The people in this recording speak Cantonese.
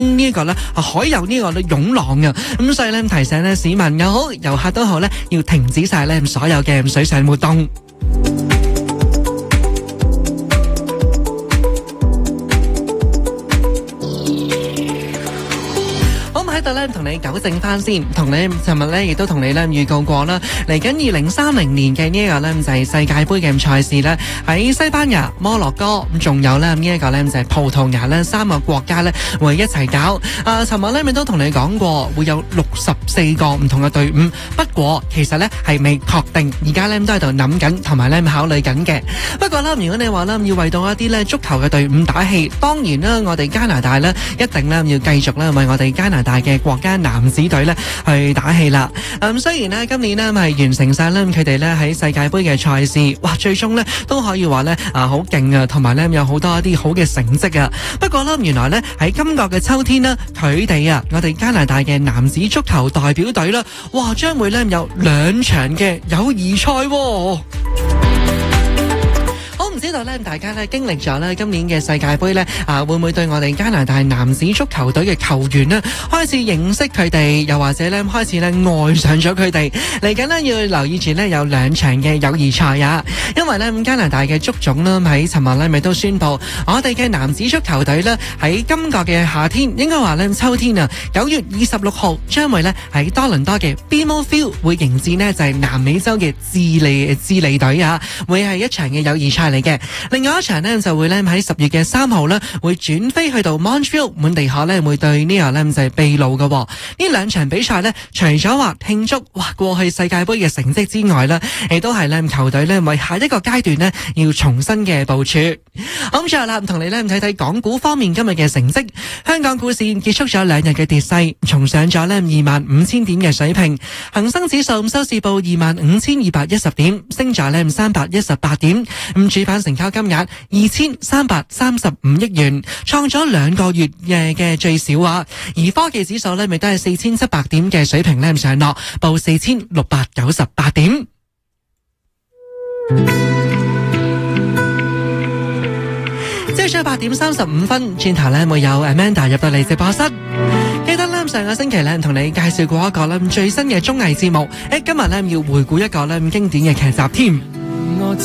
呢一個咧海有呢個湧浪嘅，咁所以咧提醒咧市民又好遊客都好咧，要停止晒咧所有嘅水上活動。喺度咧同你糾正翻先，同你尋日咧亦都同你咧預告過啦，嚟緊2030年嘅呢一個咧就係世界盃嘅賽事咧，喺西班牙、摩洛哥咁仲有咧呢一個咧就係葡萄牙咧3個國家咧會一齊搞。尋日咧咪都同你講過會有64個唔同嘅隊伍，不過其實咧係未確定，而家咧都喺度諗緊同埋咧考慮緊嘅。不過啦，如果你話啦要為到一啲咧足球嘅隊伍打氣，當然啦，我哋加拿大咧一定咧要繼續咧為我哋加拿大嘅國家男子隊咧去打氣啦。雖然咧今年咧係完成晒咧佢哋咧喺世界盃嘅賽事，哇，最終咧都可以話咧好勁啊，同埋咧有好多一啲好嘅成績啊。不過咧原來咧喺今個嘅秋天咧，佢哋啊我哋加拿大嘅男子足球代表隊啦，哇，將會咧有2場嘅友誼賽喎。唔知道咧，大家咧經歷咗咧今年嘅世界盃咧，會唔會對我哋加拿大男子足球隊嘅球員咧開始認識佢哋，又或者咧開始咧愛上咗佢哋？嚟緊咧要留意住咧有2場嘅友誼賽啊！因為咧加拿大嘅足總啦喺尋日咧咪都宣布，我哋嘅男子足球隊咧喺今個嘅夏天，應該話咧秋天啊，9月26號將會咧喺多倫多嘅 BMO Field 會迎戰呢就係南美洲嘅智利隊啊，會係一場嘅友誼賽嚟嘅。另外一場呢就會咧喺10月嘅3號呢會轉飛去到 Montreal 滿地可呢會對呢個呢就係秘魯嘅。呢2場比賽呢除咗話慶祝過去世界盃嘅成績之外呢，亦都係呢球隊呢為下一個階段呢要重新嘅部署。咁最後啦，同你呢睇睇港股方面今日嘅成績。香港股市結束咗2日嘅跌勢，重上咗呢25,000點嘅水平。恒生指數收市報25,210點，升咗呢318點。主板成交金額2335億元，創咗2個月嘅最少啊！而科技指數呢咪都係4700點嘅水平呢上落，報4698點。朝早8點35分，轉頭呢會有 Amanda 入到嚟直播室。記得呢上個星期呢同你介紹過一個呢最新嘅綜藝節目，今日呢要回顧一個呢經典嘅劇集添。